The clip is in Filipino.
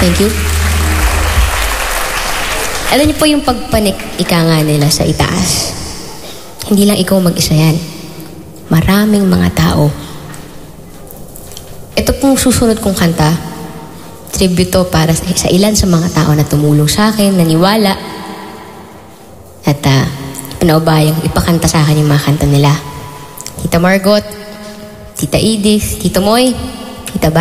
Thank you. Alam niyo po yung pagpanik, ika nga nila sa itaas. Hindi lang ikaw mag-isa yan. Maraming mga tao. Ito pong susunod kong kanta, tribute to para sa ilan sa mga tao na tumulong sa akin, naniwala, at pinaubayang ipakanta sa akin yung mga kanta nila. Tita Margot, Tita Edith, Tito Moy, Tita Ba,